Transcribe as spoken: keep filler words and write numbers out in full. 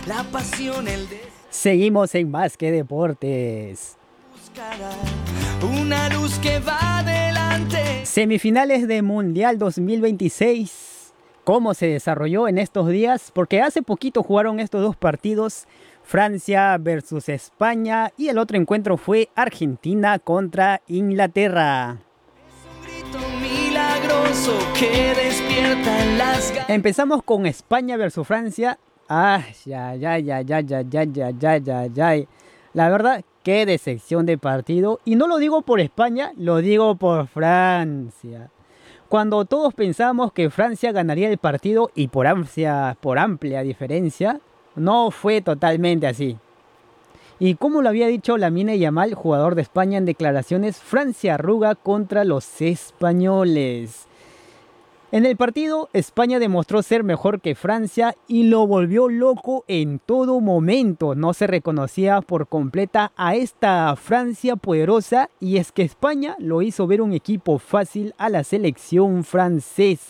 la pasión, el deseo. Seguimos en Más que Deportes. Buscará una luz que va adelante. Semifinales de Mundial dos mil veintiséis. ¿Cómo se desarrolló en estos días? Porque hace poquito jugaron estos dos partidos. Francia versus España. Y el otro encuentro fue Argentina contra Inglaterra. Milagroso que despierta las ganas. Empezamos con España versus Francia. Ah, ya, ya, ya, ya, ya, ya, ya, ya, ya, ya. La verdad, qué decepción de partido. Y no lo digo por España, lo digo por Francia. Cuando todos pensábamos que Francia ganaría el partido y por amplia, por amplia diferencia, no fue totalmente así. Y como lo había dicho Lamine Yamal, jugador de España, en declaraciones, Francia arruga contra los españoles. En el partido, España demostró ser mejor que Francia y lo volvió loco en todo momento. No se reconocía por completa a esta Francia poderosa, y es que España lo hizo ver un equipo fácil a la selección francesa.